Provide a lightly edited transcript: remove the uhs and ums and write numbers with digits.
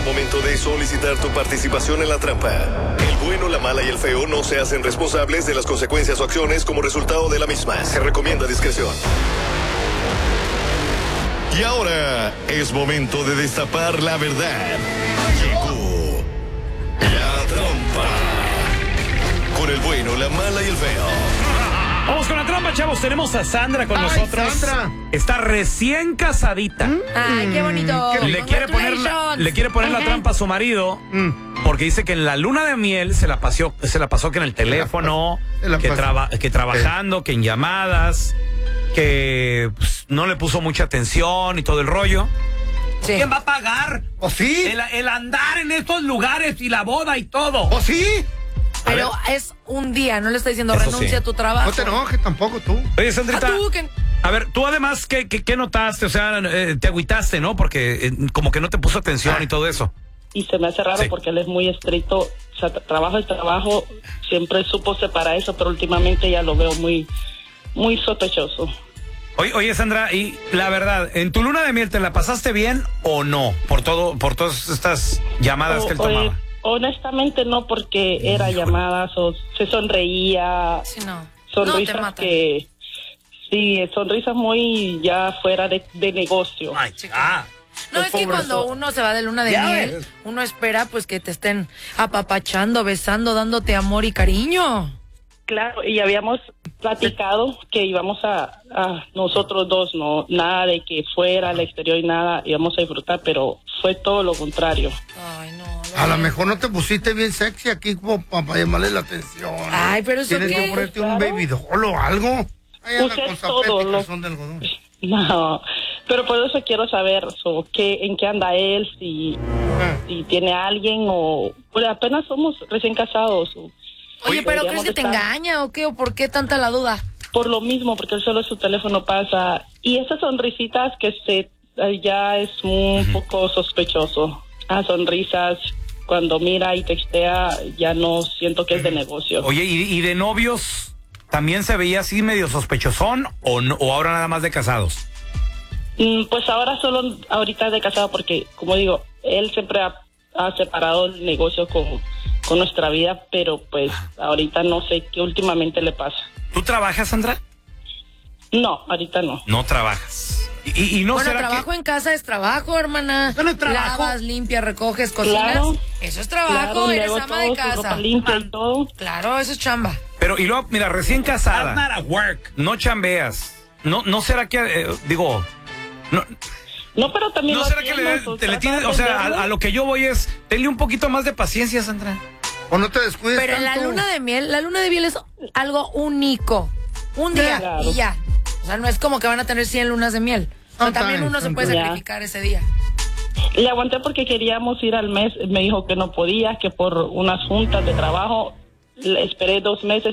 momento de solicitar tu participación en la trampa. El bueno, la mala y el feo no se hacen responsables de las consecuencias o acciones como resultado de la misma. Se recomienda discreción. Y ahora es momento de destapar la verdad. Llegó la trampa. Con el bueno, la mala y el feo. Vamos con la trampa, chavos. Tenemos a Sandra con nosotros. Sandra está recién casadita. Ay, qué bonito. Le quiere poner la trampa a su marido porque dice que en la luna de miel se la pasó que en el teléfono, que trabajando, que en llamadas, que pues, no le puso mucha atención y todo el rollo. Sí. ¿Quién va a pagar? ¿O sí? El andar en estos lugares y la boda y todo. ¿O sí? Pero es un día, no le está diciendo Eso renuncia sí. a tu trabajo. No te enojes tampoco tú. Oye, Sandrita. ¿Tú? A ver, tú además, ¿qué notaste? O sea, te agüitaste, ¿no? Porque como que no te puso atención y todo eso. Y se me hace raro porque él es muy estricto. O sea, trabajo es trabajo. Siempre supo separar eso, pero últimamente ya lo veo muy, muy sospechoso. Oye, Sandra, y la verdad, ¿en tu luna de miel te la pasaste bien o no? Por todas estas llamadas que él tomaba. Honestamente no, porque era llamadas o se sonreía. Sí, no. Sonrisas No te que... Sí, sonrisas muy ya fuera de negocio. Ay, chica. No, es que cuando uno se va de luna de miel, uno espera pues que te estén apapachando, besando, dándote amor y cariño. Claro, y habíamos platicado que íbamos a nosotros dos, no, nada de que fuera al exterior y nada, íbamos a disfrutar, pero fue todo lo contrario. Ay, no. A lo mejor no te pusiste bien sexy aquí como para llamarle la atención. Ay, pero eso Tienes qué. que ponerte un baby doll o algo. Ay, anda Usted con todo zapetes lo... que son de algodón. No, pero por eso quiero saber en qué anda él, si tiene a alguien o... Pues apenas somos recién casados. Oye, pero ¿crees que te engaña o qué? ¿O por qué tanta la duda? Por lo mismo, porque él solo su teléfono pasa. Y esas sonrisitas que ya es un poco sospechoso. Sonrisas, cuando mira y textea, ya no siento que es de negocio. Oye, ¿y de novios también se veía así medio sospechosón o no, o ahora nada más de casados? Pues ahora solo ahorita de casado, porque como digo, él siempre ha separado el negocio con nuestra vida, pero pues ahorita no sé qué últimamente le pasa. ¿Tú trabajas, Sandra? No, ahorita no. No trabajas. Y no bueno, será trabajo que... en casa es trabajo, hermana. ¿Eso no es trabajo? Lavas, limpias, recoges, cocinas. Claro. Eso es trabajo, Claro, eres luego ama de todo, su casa. ropa limpia y todo. Claro, eso es chamba. Pero, y luego, mira, recién casada. Not at work. No chambeas. No será que, No, pero también ¿No será que le tienes, o sea, a lo que yo voy es, tenle un poquito más de paciencia, Sandra? O no te descuides Pero en la tanto. luna de miel es algo único. Un día Claro. y ya. O sea, no es como que van a tener 100 lunas de miel. O sea, también uno se puede Ya. sacrificar ese día. Le aguanté porque queríamos ir al mes. Me dijo que no podía, que por unas juntas de trabajo. Le esperé 2 meses